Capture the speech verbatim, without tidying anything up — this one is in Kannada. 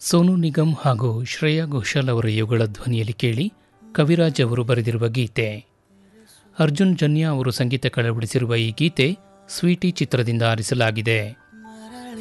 ಸೋನು ನಿಗಮ್ ಹಾಗೂ ಶ್ರೇಯಾ ಘೋಷಾಲ್ ಅವರ ಯುಗಳ ಧ್ವನಿಯಲ್ಲಿ ಕೇಳಿ ಕವಿರಾಜ್ ಅವರು ಬರೆದಿರುವ ಗೀತೆ. ಅರ್ಜುನ್ ಜನ್ಯ ಅವರು ಸಂಗೀತ ಕಳವಡಿಸಿರುವ ಈ ಗೀತೆ ಸ್ವೀಟಿ ಚಿತ್ರದಿಂದ ಆರಿಸಲಾಗಿದೆ.